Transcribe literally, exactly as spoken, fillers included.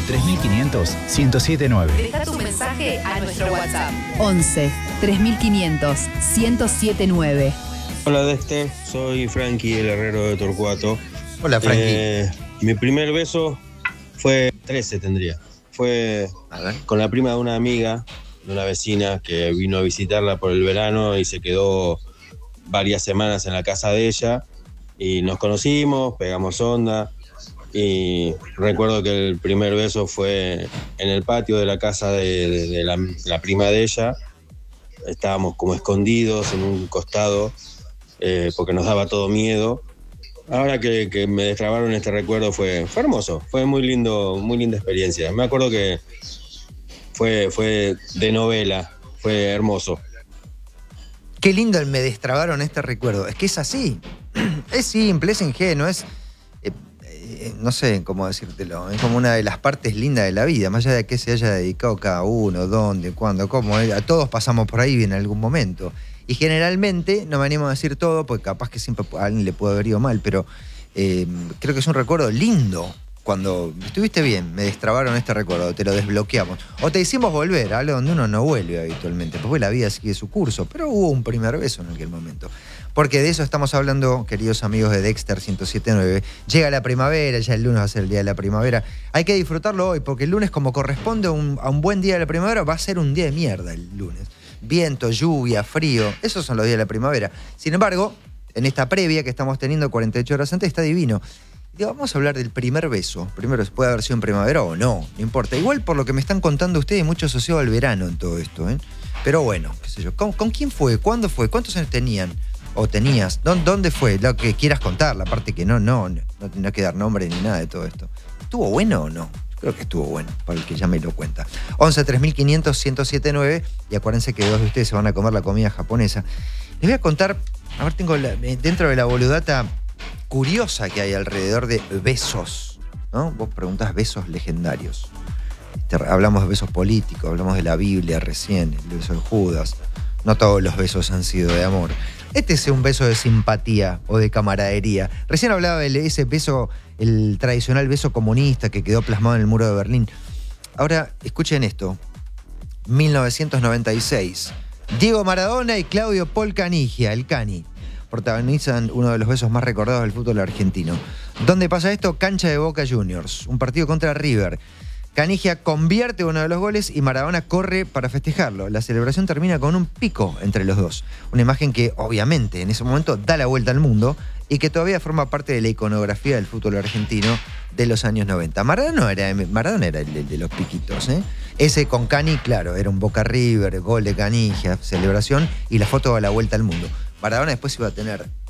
tres mil quinientos, ciento siete nueve. Deja tu mensaje a nuestro WhatsApp. once, tres mil quinientos, ciento siete nueve. Hola Dexter, soy Frankie, el herrero de Torcuato. Hola, Frankie. Eh, mi primer beso fue trece tendría. Fue con la prima de una amiga, de una vecina que vino a visitarla por el verano y se quedó varias semanas en la casa de ella. Y nos conocimos, pegamos onda. Y recuerdo que el primer beso fue en el patio de la casa de, de, de la, la prima de ella. Estábamos como escondidos en un costado eh, porque nos daba todo miedo. Ahora que, que me destrabaron este recuerdo fue, fue hermoso, fue muy lindo, muy linda experiencia. Me acuerdo que fue, fue de novela, fue hermoso. Qué lindo el me destrabaron este recuerdo. Es que es así. Es simple, es ingenuo, es... Eh, eh, no sé cómo decírtelo. Es como una de las partes lindas de la vida, más allá de que se haya dedicado cada uno, dónde, cuándo, cómo. Eh, a todos pasamos por ahí en algún momento. Y generalmente, no me animo a decir todo, porque capaz que siempre a alguien le puede haber ido mal, pero eh, creo que es un recuerdo lindo. Cuando estuviste bien, me destrabaron este recuerdo, te lo desbloqueamos. O te hicimos volver, algo donde uno no vuelve habitualmente, porque la vida sigue su curso, pero hubo un primer beso en aquel momento. Porque de eso estamos hablando, queridos amigos de Dexter ciento siete nueve. Llega la primavera, ya el lunes va a ser el día de la primavera. Hay que disfrutarlo hoy, porque el lunes, como corresponde a un, a un buen día de la primavera, va a ser un día de mierda el lunes. Viento, lluvia, frío, esos son los días de la primavera. Sin embargo, en esta previa que estamos teniendo cuarenta y ocho horas antes, está divino. Digo, vamos a hablar del primer beso. Primero, puede haber sido en primavera o no, no importa. Igual por lo que me están contando ustedes, mucho asociado al verano en todo esto, ¿eh? Pero bueno, qué sé yo. ¿Con, ¿Con quién fue? ¿Cuándo fue? ¿Cuántos años tenían? ¿O tenías? ¿Dónde fue? Lo que quieras contar, la parte que no, no, no, no tiene que dar nombre ni nada de todo esto. ¿Estuvo bueno o no? Creo que estuvo bueno, para el que ya me lo cuenta. once, tres mil quinientos, ciento siete nueve. Y acuérdense que dos de ustedes se van a comer la comida japonesa. Les voy a contar, a ver, tengo la, dentro de la boludata curiosa que hay alrededor de besos, ¿no? Vos preguntás besos legendarios. Este, hablamos de besos políticos, hablamos de la Biblia recién, el beso de Judas. No todos los besos han sido de amor. Este es un beso de simpatía o de camaradería. Recién hablaba de ese beso, el tradicional beso comunista que quedó plasmado en el muro de Berlín. Ahora, escuchen esto. mil novecientos noventa y seis. Diego Maradona y Claudio Paul Canigia, el Cani, protagonizan uno de los besos más recordados del fútbol argentino. ¿Dónde pasa esto? Cancha de Boca Juniors, un partido contra River. Canigia convierte uno de los goles y Maradona corre para festejarlo. La celebración termina con un pico entre los dos. Una imagen que, obviamente, en ese momento da la vuelta al mundo y que todavía forma parte de la iconografía del fútbol argentino de los años noventa. Maradona era, Maradona era el de los piquitos, ¿eh? Ese con Cani, claro, era un Boca River, gol de Canigia, celebración y la foto da la vuelta al mundo. Maradona después iba a tener